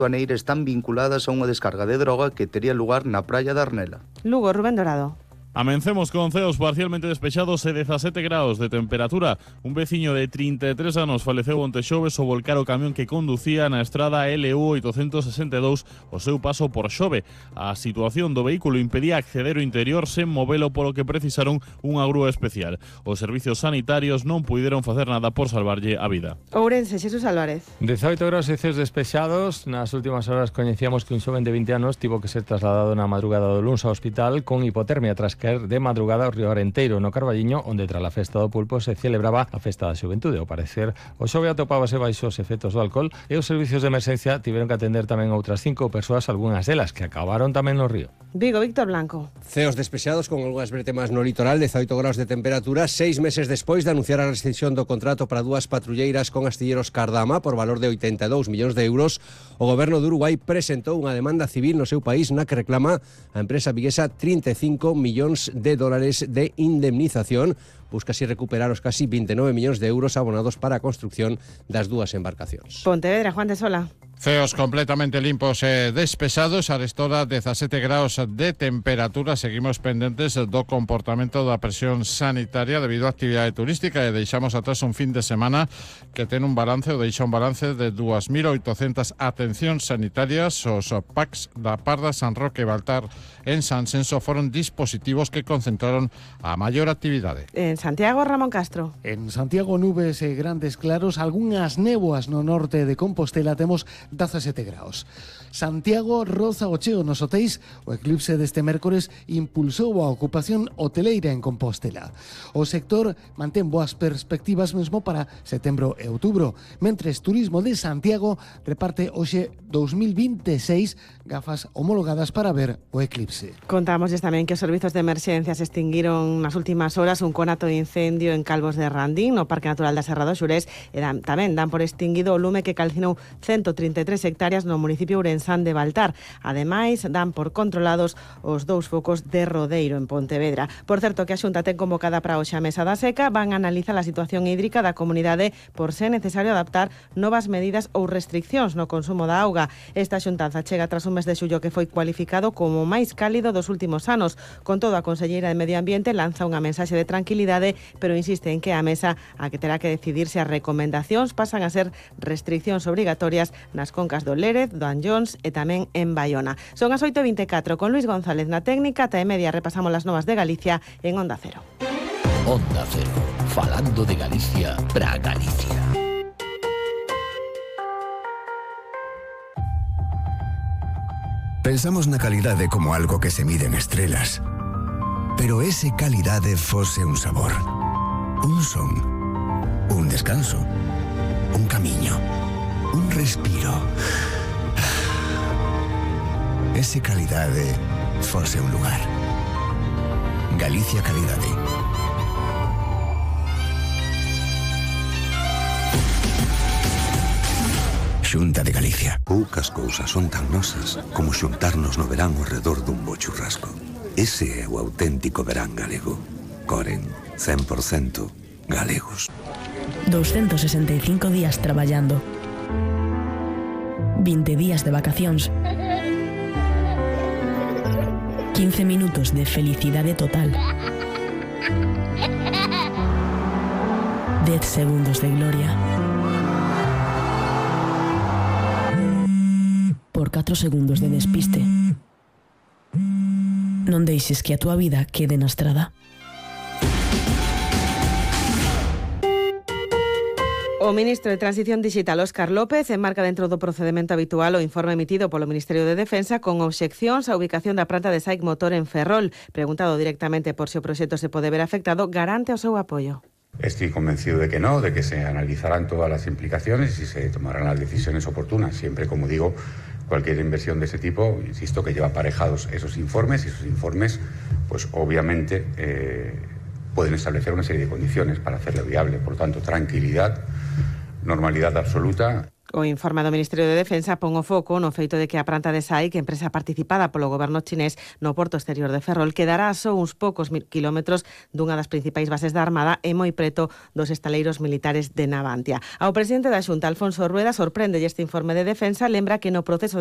aduaneiras están vinculadas a unha descarga de droga que tería lugar na praia de Arnela. Lugo, Rubén Dorado. Amencemos con ceos parcialmente despechados e 17 grados de temperatura. Un veciño de 33 anos faleceu onte xoves ao volcar o camión que conducía na estrada LU 862 o seu paso por Xove. A situación do vehículo impedía acceder ao interior sen movelo, polo que precisaron unha grúa especial. Os servicios sanitarios non puideron facer nada por salvarlle a vida. Ourense, Xesús Álvarez. 18 grados e ceos despexados. Nas últimas horas coñecíamos que un xoven de 20 anos tivo que ser trasladado na madrugada do luns ao hospital con hipotermia tras caer de madrugada ao río Arenteiro, no Carballiño, onde tras a festa do pulpo se celebraba a festa da xuventude. Ao parecer, o xove atopábase baixo os efectos do alcohol e os servicios de emerxencia tiveron que atender tamén outras 5 persoas, algunhas delas que acabaron tamén no río. Vigo, Víctor Blanco. Ceos despexados con algunhas vertemas no litoral, 18 graus de temperatura, 6 meses despois de anunciar a rescisión do contrato para 2 patrulleiras con astilleros Cardama por valor de 82 millóns de euros, o goberno de Uruguai presentou unha demanda civil no seu país na que reclama a empresa viguesa 35 millóns de dólares de indemnización. Busca así recuperar os casi 29 millóns de euros abonados para a construcción das 2 embarcacións. Pontevedra, Juan de Sola. Ceos completamente limpos e despesados, arestora 17 graus de temperatura. Seguimos pendentes do comportamento da presión sanitaria debido á actividade turística e deixamos atrás un fin de semana que ten un balance, ou deixa un balance de 2.800 atencións sanitarias. Os PACs da Parda, San Roque e Baltar en San Senso foron dispositivos que concentraron a maior actividade. En Santiago, Ramón Castro. En Santiago, nubes e grandes claros, algunhas néboas no norte de Compostela, temos 17 graus. Santiago roza o cheo nos hotéis. O eclipse deste mércores impulsou a ocupación hoteleira en Compostela. O sector mantén boas perspectivas mesmo para setembro e outubro, mentres Turismo de Santiago reparte hoxe 2026 gafas homologadas para ver o eclipse. Contamos tamén que os servizos de emerxencia se extinguiron nas últimas horas un conato de incendio en Calvos de Randín, no Parque Natural da Serra do Xurés, e tamén dan por extinguido o lume que calcinou 133 hectáreas no municipio ourensán de Baltar. Ademais, dan por controlados os 2 focos de Rodeiro en Pontevedra. Por certo, que a Xunta ten convocada para hoxe a mesa da seca, van a analizar a situación hídrica da comunidade por ser necesario adaptar novas medidas ou restriccións no consumo da auga. Esta xuntanza chega tras un mes de xullo que foi cualificado como o máis cálido dos últimos anos. Con todo, a conselleira de Medio Ambiente lanza unha mensaxe de tranquilidade, pero insiste en que a mesa a que terá que decidir se as recomendacións pasan a ser restriccións obrigatorias nas concas do Lérez, do Anllóns e tamén en Baiona. Son as 8:24 con Luis González na técnica. Ata e media repasamos las novas de Galicia en Onda Cero. Onda Cero, falando de Galicia para Galicia. Pensamos na calidade como algo que se mide en estrelas. Pero ese calidade fose un sabor, un son, un descanso, un camiño, un respiro. Ese calidade fose un lugar. Galicia Calidade. Xunta de Galicia. Poucas cousas son tan nosas como xuntarnos no verán ao redor dun bo churrasco. Ese é o auténtico verán galego. Coren, 100% galegos. 265 días traballando. 20 días de vacacións. 15 minutos de felicidade total. 10 segundos de gloria. Por 4 segundos de despiste. Non deixes que a túa vida quede na estrada. O ministro de Transición Digital, Óscar López, enmarca dentro do procedemento habitual o informe emitido polo Ministerio de Defensa con obxeccións á ubicación da planta de SAIC Motor en Ferrol. Preguntado directamente por se o proxecto se pode ver afectado, garante o seu apoio. Estoy convencido de que no, de que se analizarán todas las implicaciones y se tomarán las decisiones oportunas. Siempre, como digo, cualquier inversión de ese tipo, insisto, que lleva aparejados esos informes, y esos informes, pues obviamente pueden establecer una serie de condiciones para hacerlo viable. Por tanto, tranquilidad, normalidad absoluta. O informe do Ministerio de Defensa pon o foco no feito de que a planta de SAIC, empresa participada polo goberno chinés no porto exterior de Ferrol, quedará só uns poucos kilómetros dunha das principais bases da Armada e moi preto dos estaleiros militares de Navantia. Ao presidente da Xunta, Alfonso Rueda, sorprende este informe de Defensa, lembra que no proceso